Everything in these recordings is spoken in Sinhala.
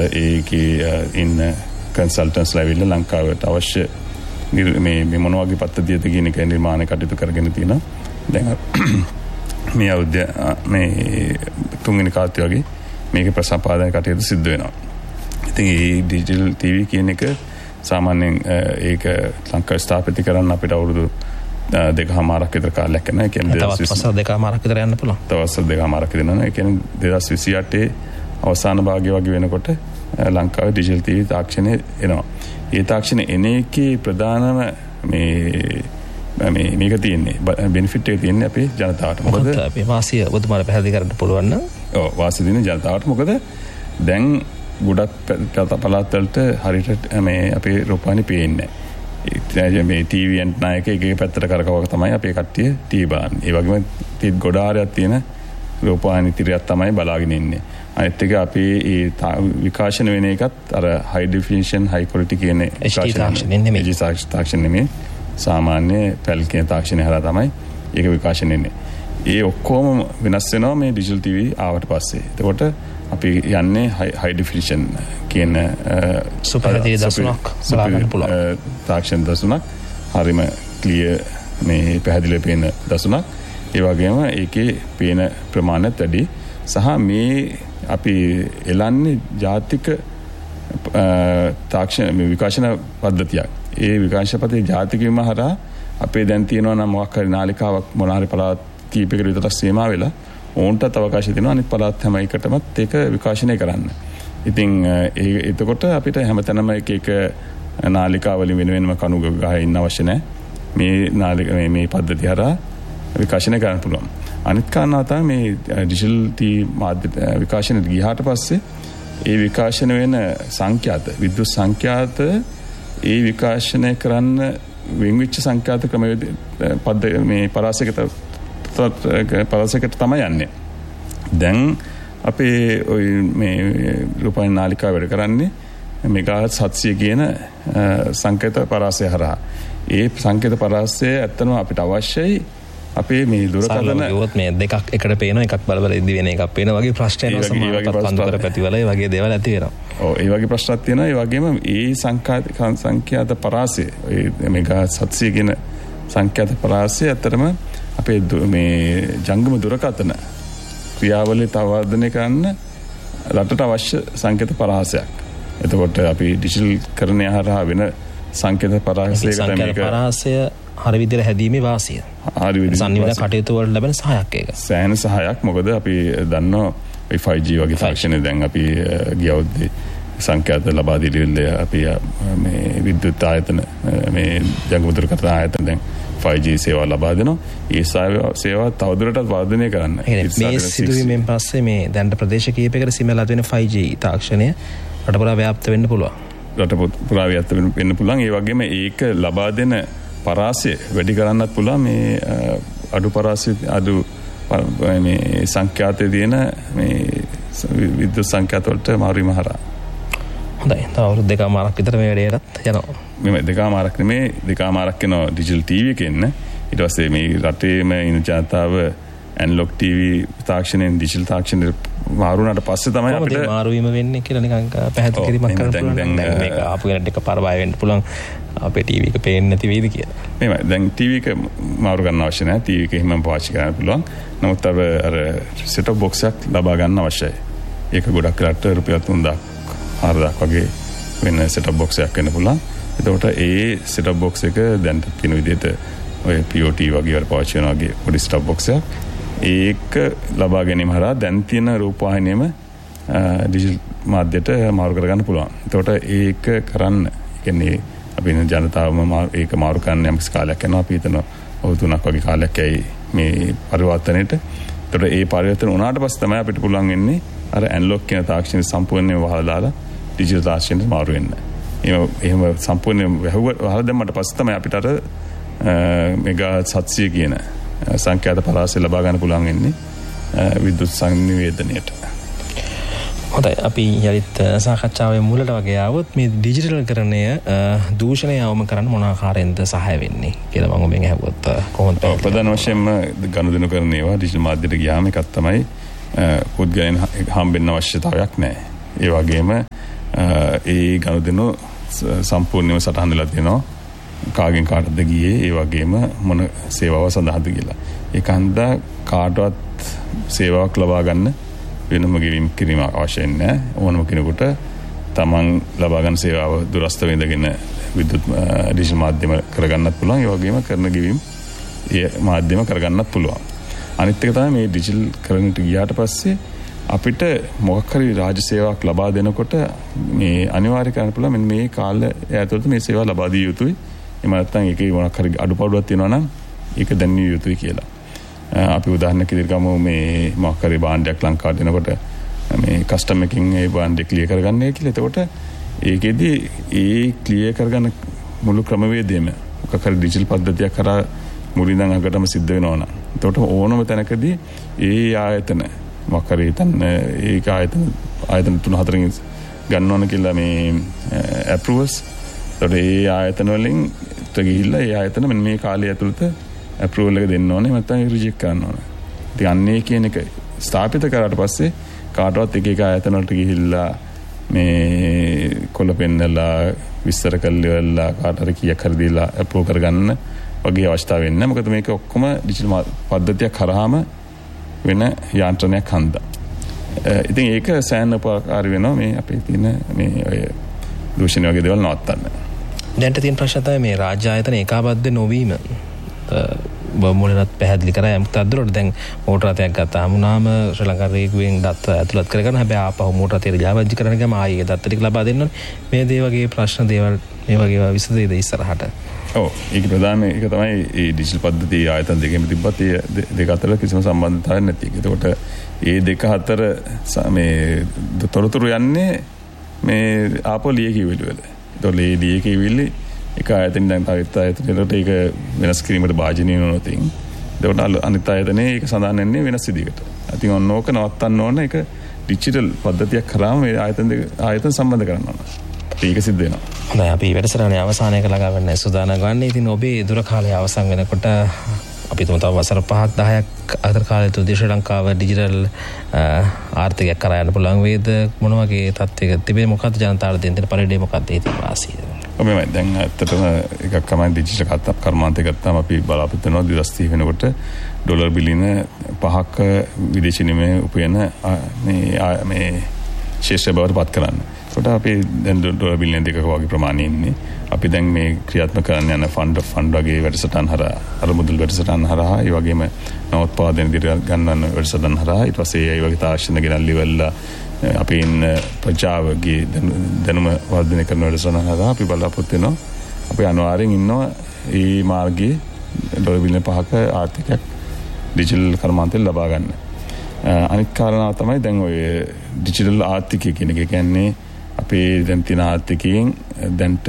ඒකේ ඉන්න කන්සල්ටන්ස්ලා ඇවිල්ලා ලංකාවට අවශ්‍ය මේ මොන වගේ පද්ධතියද කියන එක නිර්මාණ කටයුතු කරගෙන තියෙනවා. දැන් මේ අවුරුද්ද මේ තුන්වෙනි කාර්යය වගේ මේක ප්‍රසම්පාදන කටයුතු සිද්ධ වෙනවා. ඉතින් මේ ඩිජිටල් ටීවී කියන එක සාමාන්‍යයෙන් ඒක ලංකාවේ ස්ථාපිත කරන්න අපිට අවුරුදු 2.5 විතර කාලයක් යනවා. ඒ කියන්නේ තවත් 2.5 විතර යන්න පුළුවන්. තවත් 2.5 විතර යනවා. ඒ කියන්නේ 2028 අවසාන භාගය වගේ වෙනකොට ලංකාවේ ඩිජිටල් ටීවී තාක්ෂණය එනවා. ඒ තාක්ෂණය එන එකේ ප්‍රධානම මේක තියෙන්නේ බෙනිෆිට් එක තියෙන්නේ අපේ ජනතාවට. මොකද අපේ වාසිය ඔබතුමාට පැහැදිලි කරන්න පුළුවන් නම් වාසිය දෙන ජනතාවට. මොකද දැන් ගොඩක් පළාත් වලට හරියට මේ අපේ රූපවාහිනී පේන්නේ නැහැ. මේ ටීවී ඇන්ටනා එක එක පැත්තට කරකවක තමයි අපේ කට්ටිය ටීවී බලන්නේ. ඒ වගේම ගොඩාරයක් තියෙන රූපවාහිනී තිරයක් තමයි බලාගෙන ඉන්නේ. අනිත් එක අපේ විකාශන වෙන එකත් අර high definition high quality කියන තාක්ෂණ නෙමෙයි. සාමාන්‍ය පැල් කියන තාක්ෂණය හරහා තමයි ඒක විකාශන වෙන්නේ. ඒ ඔක්කොම වෙනස් වෙනවා මේ ඩිජිටල් ටීවී ආවට පස්සේ. එතකොට අපි යන්නේ high definition කියන සුපරදී දසුණක් බලන්න පුළුවන්. තාක්ෂණ දසුණක් හරිම ක්ලියර් මේ පැහැදිලිව පේන දසුණක්. ඒ වගේම ඒකේ පේන ප්‍රමාණයත් වැඩි. සහ මේ අපි එලන්නේ ජාතික තාක්ෂණ විකාශන පද්ධතියක්. ඒ විකාශන පද්ධතිය ජාතික වීම හරහා අපේ දැන් තියෙනවා නම් මොකක් හරි නාලිකාවක් මොන හරි පළාත් කීපයකට විතර සීමා වෙලා ඕන්ටත් අවකාශය තියෙනවා අනිත් පළාත් හැම එකටමත් ඒක විකාශනය කරන්න. ඉතින් එතකොට අපිට හැමතැනම එක නාලිකා වලින් වෙන වෙනම කණු ගහ ඉන්න අවශ්‍ය නැහැ. මේ පද්ධතිය හරහා විකාශනය කරන්න පුළුවන්. අනිත් කාරණාව තමයි මේ ඩිජිටල් මාධ්‍ය විකාශනයට ගියාට පස්සේ ඒ විකාශන වෙන සංඛ්‍යාත විද්‍යුත් සංඛ්‍යාත ඒ විකාශනය කරන්න වෙන්වෙච්ච සංඛ්‍යාත ක්‍රමවේද මේ පරාසයකට තමයි යන්නේ. දැන් අපේ මේ රූපවාහිනී නාලිකාව වැඩ කරන්නේ මෙගාහර්ට්ස් 700 කියන සංකේත පරාසය හරහා. ඒ සංකේත පරාසය ඇත්තම අපිට අවශ්‍යයි. අපේ මේ දුරකථන මේ දෙකක් එකට පේන එකක් බල ඉදි වෙන එකක් පේන වගේ ප්‍රශ්න එනවා. සමහරවිට පැතිවල ඒ වගේ දේවල් ඇති වෙනවා. ඔව් ඒ වගේ ප්‍රශ්නක් තියෙනවා. ඒ වගේම ඒ සංඛ්‍යාත පරාසය මෙගාහර්ට්ස් 700 කියන සංඛ්‍යාත පරාසය ඇත්තටම අපේ මේ ජංගම දුරකථන ක්‍රියාවලිය තව වර්ධනය කරන්න රටට අවශ්‍ය සංකේත පරාසයක්. එතකොට අපි ඩිජිටල් කරණය හරහා වෙන සංකේත පරාසයකට මේක පරාසය හරි විදිහට හැදීමේ වාසිය. හරි විදිහට සංනිවේදන කටයුතු වලට ලැබෙන සහයක් ඒක. සෑහෙන සහයක්. මොකද අපි දන්නවා 5G වගේ තාක්ෂණය දැන් අපි ගිය අවුරුද්දේ සංඛ්‍යාත ලබා දීලා අපි මේ විද්‍යුත් ආයතන මේ ජංගම දුරකථන ආයතන දැන් 5G සේවා ලබා දෙනවා. ඒ සේවා තවදුරටත් වර්ධනය කරන්න. මේ සිදුවීමෙන් පස්සේ මේ දැන් ප්‍රදේශ කීපයකට සිමලත් වෙන 5G තාක්ෂණය රට පුරා ව්‍යාප්ත වෙන්න පුළුවන්. රට පුරා ව්‍යාප්ත වෙන්න පුළුවන්. ඒ වගේම ඒක ලබා දෙන පරාසය වැඩි කරන්නත් පුළුවන්. මේ අඩු පරාසය අඩු මේ සංඛ්‍යාතයේ තියෙන මේ විද්‍යුත් සංඛ්‍යාත වලට මාරු වීම හරහා. හොඳයි. තව අවුරුදු 2.5ක් විතර මේ වැඩේට යනවා. මේ 2.5ක් නෙමේ 2.5ක් යන ඩිජිටල් ටීවී එකේ ඉන්න. ඊට පස්සේ මේ රටේම ඉන්න ජනතාව ඇනලොග් ටීවී තාක්ෂණයෙන් ඩිජිටල් තාක්ෂණයට මාරු වුණාට පස්සේ තමයි අපිට මාරු වීම වෙන්නේ කියලා නිකන් පැහැදිලි කිරීමක් කරන්න පුළුවන්. දැන් මේක ආපු කෙනෙක් එකපාර බය වෙන්න පුළුවන්. අපේ ටීවී එක පේන්නේ නැති වෙයිද කියලා. මේවයි දැන් ටීවී එක මාරු ගන්න අවශ්‍ය නැහැ. ටීවී එක හිමම පාවිච්චි කරන්න පුළුවන්. නමුත් අර සෙට් ඔප් බොක්ස් එකක් ලබා ගන්න අවශ්‍යයි. ඒක ගොඩක් රට රුපියල් 3000ක් 4000ක් වගේ වෙන සෙට් ඔප් බොක්ස් එකක් වෙන්න පුළුවන්. එතකොට ඒ සෙට් ඔප් බොක්ස් එක දැන් තියෙන විදිහට ඔය POT වගේ වල පාවිච්චි කරන වගේ පොඩි සෙට් ඔප් බොක්ස් එකක් ඒක ලබා ගැනීම හරහා දැන් තියෙන රූපවාහිනියම ඩිජිටල් මාධ්‍යයට මාරු කරගන්න පුළුවන්. එතකොට ඒක කරන්න කියන්නේ අපි ජනතාවම ඒක මාරු කරන්න යම් කාලයක් යනවා. අපි හිතනවා අවුරුදු 3ක් වගේ කාලයක් ඇයි මේ පරිවර්තනෙට. එතකොට ඒ පරිවර්තන වුණාට පස්සේ තමයි අපිට පුළුවන් වෙන්නේ අර ඇනලොග් කියන තාක්ෂණය සම්පූර්ණයෙන්ම වහලා දාලා ඩිජිටල් තාක්ෂණයට මාරු වෙන්න. එහෙම සම්පූර්ණයෙන්ම වහලා දැම්මට පස්සේ තමයි අපිට අර මෙගාහර්ට්ස් 700 කියන සංඛ්‍යාත පරාසය ලබා ගන්න පුළුවන් වෙන්නේ විද්‍යුත් සංනිවේදනයට. හොඳයි. අපි යලිත් සාකච්ඡාවේ මුලට වගේ ආවොත් මේ ඩිජිටල් කරණය දූෂණය අවම කරන්න මොන ආකාරයෙන්ද සහාය වෙන්නේ කියලා මම ඔබෙන් අහුවොත් කොහොමද? ප්‍රධාන වශයෙන්ම ගනුදෙනු කරන ඒවා ඩිජිටල් මාධ්‍යයට ගියාම එකක් තමයි පුද්ගලයන් හම්බෙන්න අවශ්‍යතාවයක් නැහැ. ඒ වගේම ඒ ගනුදෙනු සම්පූර්ණයෙන්ම සටහන් වෙලා තියෙනවා. කාගෙන් කාටද ගියේ, ඒ වගේම මොන සේවාව සඳහාද කියලා. ඒක හන්දා කාටවත් සේවාවක් ලබා ගන්න වෙනම ගෙවීම් කිරීම අවශ්‍ය නැහැ. ඕනම කෙනෙකුට තමන් ලබා ගන්න සේවාව දුරස්ත විඳගෙන විද්‍යුත් ඩිජිටල් මාධ්‍යම කරගන්නත් පුළුවන්. ඒ වගේම කරන ගෙවීම් ඒ මාධ්‍යම කරගන්නත් පුළුවන්. අනිත් එක තමයි මේ ඩිජිටල් කරන්නට ගියාට පස්සේ අපිට මොකක් හරි රාජ්‍ය සේවාවක් ලබා දෙනකොට මේ අනිවාර්ය කරන්න පුළුවන් මෙන්න මේ කාලය ඇතුළත මේ සේවාව ලබා දිය යුතුයි. එහෙම නැත්නම් ඒකේ මොකක් හරි අඩුපාඩුවක් තියෙනවා නම් ඒක දැන්විය යුතුයි කියලා. අපි උදාහරණයක් විදිහට ගමු මේ මොකක් හරි භාණ්ඩයක් ලංකාවට දෙනකොට මේ කස්ටම් එකකින් ඒ භාණ්ඩය ක්ලියර් කරගන්නේ කියලා. එතකොට ඒකෙදි ඒ ක්ලියර් කරගන්න මුළු ක්‍රමවේදයම මොකක් හරි ඩිජිටල් පද්ධතියක් කරා මුලින්ම අගටම සිද්ධ වෙනවා නම් එතකොට ඕනම තැනකදී ඒ ආයතන මොකක් හරි ඒක ආයතන 3-4කින් ගන්න ඕන කියලා මේ ඇප්‍රූවල්ස්. එතකොට ඒ ආයතන වලින් ගිහිල්ලා ඒ ආයතන මෙන්න මේ කාලය ඇතුළත ඇප්‍රූවල් එක දෙන්න ඕනේ, නැත්නම් රිජෙක්ට් කරන්න ඕනේ. ඉතින් අන්නේ කියන එක ස්ථාපිත කරාට පස්සේ කාටවත් එක ආයතන වලට ගිහිල්ලා මේ කොළ පෙන්නලා විස්තර කරලා කාට හරි කීයක් හරි දීලා ඇප්‍රූව් කරගන්න වගේ අවස්ථාවක් වෙන්නේ. මොකද මේක ඔක්කොම ඩිජිටල් පද්ධතියක් කරාම වෙන යාන්ත්‍රණයක් හන්දා. ඉතින් ඒක සෑහෙන උපකාරී වෙනවා මේ අපේ තියෙන මේ ඔය දූෂණ වගේ දේවල් නවත්තන්න. දැන්ට තියෙන ප්‍රශ්න තමයි මේ රාජ්‍ය ආයතන ඒකාබද්ධ නොවීම. මුලට පැහැදිලි කරා යම්ක් අද්දුරට දැන් මෝටර රථයක් ගත්තාම උනාම ශ්‍රී ලංකා රේගුවෙන් දත්ත ඇතුළත් කරගන්න. හැබැයි ආපහු මෝටර රථයට ජාබජ්ජි කරන ගම ආයේ දත්ත ටික ලබා දෙන්න ඕනේ. මේ දේ වගේ ප්‍රශ්න දේවල් මේ වගේ විසඳෙයිද ඉස්සරහට? ඔව්, ඒක ප්‍රධානම එක තමයි මේ ඩිජිටල් පද්ධතිය ආයතන දෙකෙම තිබ්බත් ඒ දෙක අතර කිසිම සම්බන්ධතාවයක් නැති එක. එතකොට ඒ දෙක අතර මේ තොරතුරු යන්නේ මේ ආපෝ ලියකියවිලි වල. ඒතකොට මේ ලියකියවිලි එක ආයතනින් දැන් තවත් ආයතනයකට ඒක වෙනස් කිරීමට භාජනය වෙනවා තින්. ඒකට අනිත් ආයතනයේ ඒක සඳහන් වෙන්නේ වෙනස් විදිහකට. ඉතින් ඔන්න ඕක නවත්තන්න ඕන. ඒක ඩිජිටල් පද්ධතියක් කරාම මේ ආයතන සම්බන්ධ කරන්න ඕන. ඒක සිද්ධ වෙනවා. හොඳයි, අපි වැඩසටහනේ අවසානයක ළඟා වෙන්න සූදානම් ගන්න. ඉතින් ඔබේ දුර කාලය අවසන් වෙනකොට අපි තුමු තව වසර 5-10ක් අතර කාලය තුල ශ්‍රී ලංකාව ඩිජිටල් ආර්ථිකයක් කරා යන්න පුළුවන් වේද? මොන වගේ තත්ත්වයක තිබේ? මොකක්ද ජනතාවට දෙන්න පරිදි මොකක්ද ඒ වාසිය? ඔබේ දැන් ඇත්තටම එකක් තමයි ඩිජිටල් කර්මාන්තය ගත්තාම අපි බලාපොරොත්තු වෙනවා 2030 වෙනකොට ඩොලර් බිලියන 5ක විදේශ නිමය උපයන මේ ශේෂ්ඨ බවට පත් කරන්න. ඒකට අපි දැන් ඩොලර් බිලියන 2ක වගේ ප්‍රමාණයක් ඉන්නේ. අපි දැන් මේ ක්‍රියාත්මක කරන්න යන ෆන්ඩ් වගේ වැඩසටහන් හරහා අරමුදල් වැඩසටහන් හරහා ඒ වගේම නවෝත්පාදන දිර ගන්නන වැඩසටහන් හරහා ඊට පස්සේ ඒ වගේ තාක්ෂණ ගෙනල්ලි වෙලා අපි ඉන්න ප්‍රජාවගේ දැනුම වර්ධනය කරන වැඩසටහන් හරහා අපි බලාපොරොත්තු වෙනවා. අපි අනිවාර්යෙන් ඉන්නවා මේ මාර්ගයේ ඩොලර් බිලියන 5ක ආර්ථිකයක් ඩිජිටල් කර්මාන්තයෙන් ලබා ගන්න. අනිත් කාරණාව තමයි දැන් ඔය ඩිජිටල් ආර්ථිකය කියන එක කියන්නේ අපේ දැන් තියෙන ආර්ථිකයෙන් දැන්ට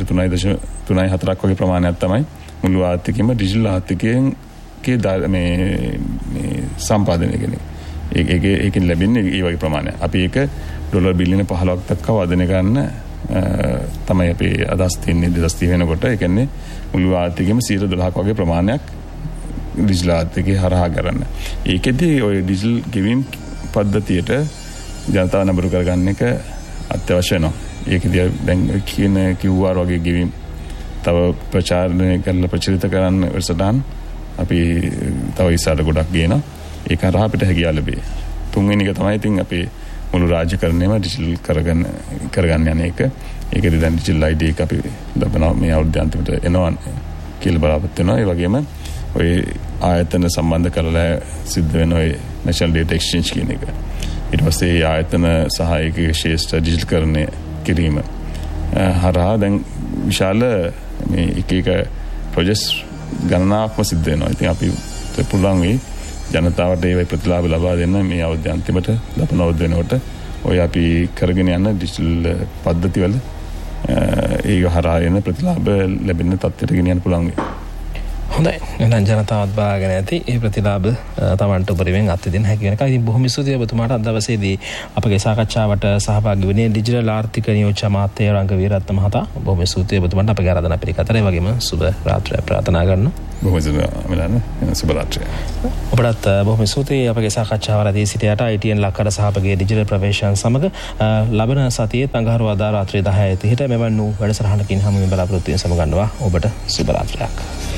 3.4ක් වගේ ප්‍රමාණයක් තමයි මුළු ආර්ථිකෙම ඩිජිටල් ආර්ථිකයෙන් මේ සම්පාදනය කෙනෙක්. ඒකෙන් ලැබෙන්නේ ඒ වගේ ප්‍රමාණයක්. අපි ඒක ඩොලර් බිලියන 15ක් දක්වා වර්ධනය කරන්න තමයි අපේ අදහස් තියෙන්නේ 2030 වෙනකොට. ඒ කියන්නේ මුළු ආර්ථිකෙම 12ක් වගේ ප්‍රමාණයක් ඩිජිටල් ආර්ථිකය හරහා කරන්න. ඒකෙදී ඔය ඩිජිටල් ගෙවීම් පද්ධතියට ජනතාව නඹුරු කරගන්න එක අත්‍යවශ්‍ය වෙනවා. ඒකදී දැන් කියන QR වගේ ගෙවීම් තව ප්‍රචාරණය කරලා ප්‍රචලිත කරන්න වැඩසටහන් අපි තව ඉස්සරහට ගොඩක් ගේනවා. ඒක හරහා අපිට හැකියාව ලැබේ. තුන්වෙනි එක තමයි ඉතින් අපේ මුළු රාජ්‍යකරණයම ඩිජිටල් කරගන්න යන එක. ඒකදී දැන් ඩිජිටල් ID එක අපි ලබනවා මේ අවුරුද්ද අන්තිමට එනවා කියලා බලාපොරොත්තු වෙනවා. ඒ වගේම ඔය ආයතන සම්බන්ධ කරලා සිද්ධ වෙන ඔය National Data Exchange කියන එක. ඊට පස්සේ ආයතන සහ ඒකේ ශේෂ්ඨ ඩිජිටල් කරණය කිරීම හරහා දැන් විශාල මේ එක ප්‍රොජෙක්ට්ස් ගණනාවක්ම සිද්ධ වෙනවා. ඉතින් අපි පුළුවන් වෙයි ජනතාවට ඒ ප්‍රතිලාභ ලබා දෙන්න මේ අවුරුද්ද අන්තිමට ලබන අවුරුද්ද වෙනකොට ඔය අපි කරගෙන යන ඩිජිටල් පද්ධතිවල ඒ හරහා එන ප්‍රතිලාභ ලැබෙන තත්ත්වයට ගෙන යන්න පුළුවන් වෙයි. හොඳයි එහෙනම් ජනතාවත් බලාගෙන ඇති ඒ ප්‍රතිලාභ තමන්ට උපරිමයෙන් අත්විඳින්න හැකි වෙනකන්. ඉතින් බොහොම ස්තුතියි ඔබතුමාට අද දවසේදී අපගේ සාකච්ඡාවට සහභාගී වුණේ ඩිජිටල් ආර්ථික නියෝජ්‍ය අමාත්‍ය රංග වීරරත්න මහතා. බොහොම ස්තුතියි ඔබතුමාට අපගේ ආරාධනා පිළිගත්තට. ඒ වගේම සුබ රාත්‍රියක් ප්‍රාර්ථනා කරනවා. බොහොම සුබ රාත්‍රියක්. ඔබටත් බොහොම ස්තුතියි අපගේ සාකච්ඡාවලදී සිටියට ITN ලක්කඩ සහභාගී ඩිජිටල් ප්‍රවේශයන් සමග ලබන සතියේ අඟහරුවාදා රාත්‍රී 10:30ට මෙවන් වූ වැඩසටහනකින් හමු වෙන බලාපොරොත්තු වෙන සමගන්නවා. ඔබට සුබ රාත්‍රියක්.